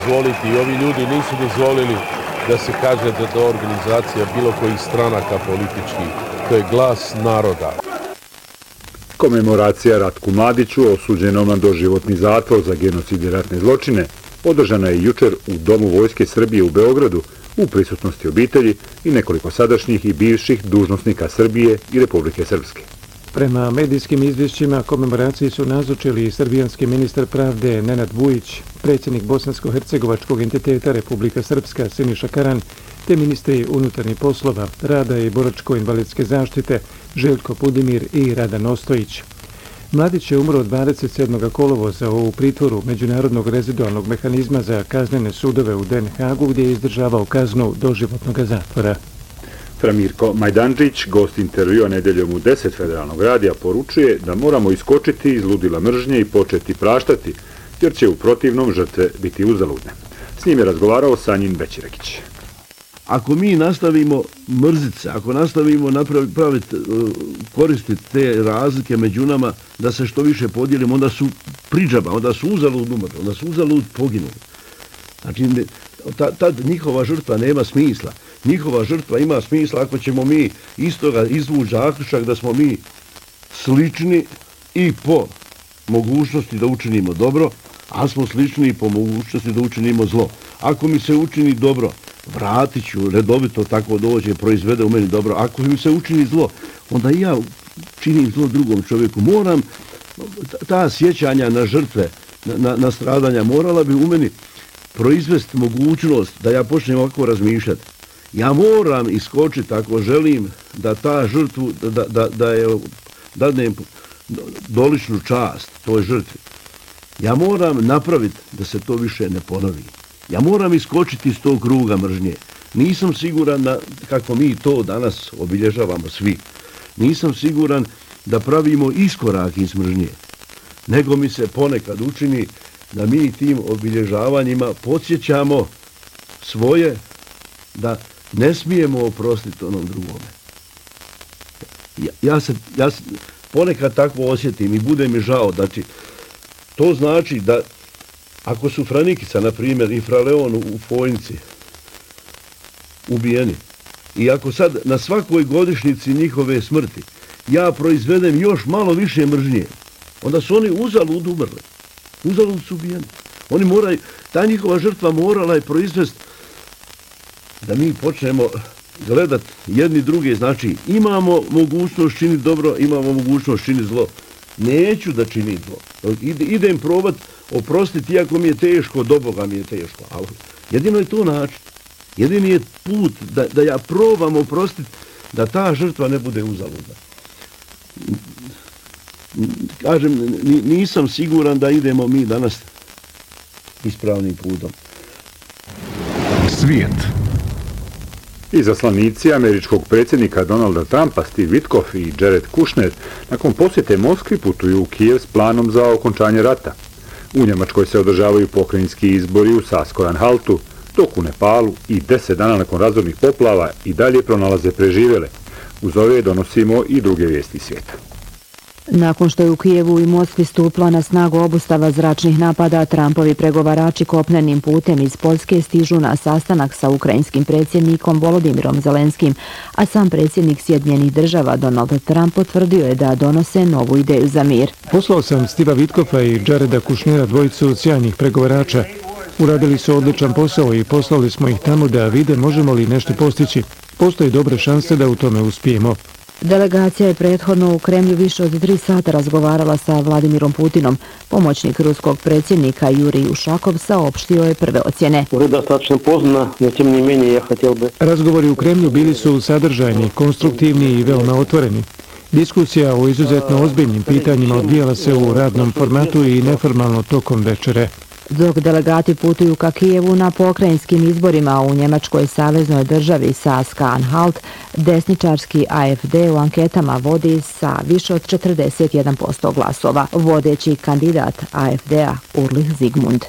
dozvoliti i ovi ljudi nisu dozvolili da se kaže da to organizacija bilo kojih stranaka političkih. To je glas naroda. Komemoracija Ratku Mladiću, osuđenom na doživotni zatvor za genocid i ratne zločine, održana je jučer u Domu Vojske Srbije u Beogradu u prisutnosti obitelji i nekoliko sadašnjih i bivših dužnosnika Srbije i Republike Srpske. Prema medijskim izvješćima komemoraciji su nazočili srbijanski ministar pravde Nenad Vujić, predsjednik bosansko-hercegovačkog entiteta Republika Srpska Siniša Karan, te ministri unutarnjih poslova, rada i boračko-invalidske zaštite Željko Pudimir i Radan Ostojić. Mladić je umro 27. kolovoza u pritvoru Međunarodnog rezidualnog mehanizma za kaznene sudove u Den Hagu, gdje je izdržavao kaznu doživotnog zatvora. Framirko Majdančić, gost intervjua nedeljom u 10 Federalnog radija, poručuje da moramo iskočiti iz ludila mržnje i početi praštati, jer će u protivnom žrtve biti uzaludne. S njim je razgovarao Sanjin Bećirekić. Ako mi nastavimo mrziti se, ako nastavimo koristiti te razlike među nama, da se što više podijelimo, onda su priđaba, onda su uzalud umrli, onda su uzalud poginuli. Znači, tad njihova žrtva nema smisla. Njihova žrtva ima smisla ako ćemo mi iz toga izvući zaključak da smo mi slični i po mogućnosti da učinimo dobro, a smo slični i po mogućnosti da učinimo zlo. Ako mi se učini dobro, vratit ću, redovito tako dođe, proizvede u meni dobro. Ako mi se učini zlo, onda i ja činim zlo drugom čovjeku. Moram, ta sjećanja na žrtve, na stradanja, morala bi u meni proizvesti mogućnost da ja počnem ovako razmišljati. Ja moram iskočiti ako želim da ta žrtvu, da je dadnem doličnu čast toj žrtvi. Ja moram napraviti da se to više ne ponovi. Ja moram iskočiti iz tog kruga mržnje. Nisam siguran kako mi to danas obilježavamo svi. Nisam siguran da pravimo iskorak iz mržnje. Nego mi se ponekad učini da mi tim obilježavanjima podsjećamo svoje da ne smijemo oprostiti onom drugome. Ja se ponekad tako osjetim i bude mi žao. Znači, to znači da ako su Franikica, na primjer, i Fraleon u Fojnici ubijeni, i ako sad na svakoj godišnjici njihove smrti ja proizvedem još malo više mržnje, onda su oni uzalud umrli. Uzalud su ubijeni. Oni moraju, ta njihova žrtva morala je proizvesti da mi počnemo gledati jedni druge. Znači, imamo mogućnost činiti dobro, imamo mogućnost činiti zlo. Neću da činim zlo. Idem probati oprostiti, iako mi je teško, do Boga mi je teško. Ali jedino je to način. Jedini je put da ja probam oprostiti, da ta žrtva ne bude uzaludna. Kažem, nisam siguran da idemo mi danas ispravnim putom. Svijet. Izaslanici američkog predsjednika Donalda Trumpa Steve Witkoff i Jared Kushner nakon posjete Moskvi putuju u Kijev s planom za okončanje rata. U Njemačkoj se održavaju pokrajinski izbori u Sasko-Anhaltu, dok u Nepalu i 10 dana nakon razornih poplava i dalje pronalaze preživjele. Uz ove donosimo i druge vijesti svijeta. Nakon što je u Kijevu i Moskvi stupila na snagu obustava zračnih napada, Trumpovi pregovarači kopnenim putem iz Poljske stižu na sastanak sa ukrajinskim predsjednikom Volodimirom Zelenskim, a sam predsjednik Sjedinjenih Država Donald Trump potvrdio je da donose novu ideju za mir. Poslao sam Steva Witkoffa i Jareda Kushnera, dvojicu sjajnih pregovarača. Uradili su odličan posao i poslali smo ih tamo da vide možemo li nešto postići. Postoji dobre šanse da u tome uspijemo. Delegacija je prethodno u Kremlju više od 3 sata razgovarala sa Vladimirom Putinom. Pomoćnik ruskog predsjednika Jurij Ušakov saopštio je prve ocjene. Razgovori u Kremlju bili su sadržajni, konstruktivni i veoma otvoreni. Diskusija o izuzetno ozbiljnim pitanjima odvijala se u radnom formatu i neformalno tokom večere. Dok delegati putuju ka Kijevu na pokrajinskim izborima u Njemačkoj saveznoj državi Saska-Anhalt, desničarski AfD u anketama vodi sa više od 41% glasova. Vodeći kandidat AfD-a Ulrich Zygmunt.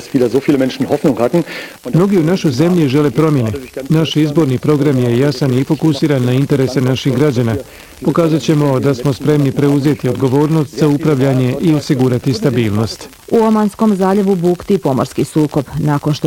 Mnogi u našoj zemlji žele promjene. Naš izborni program je jasan i fokusiran na interese naših građana. Pokazat ćemo da smo spremni preuzeti odgovornost za upravljanje i osigurati stabilnost. U Omanskom zaljevu bukti pomorski sukob nakon što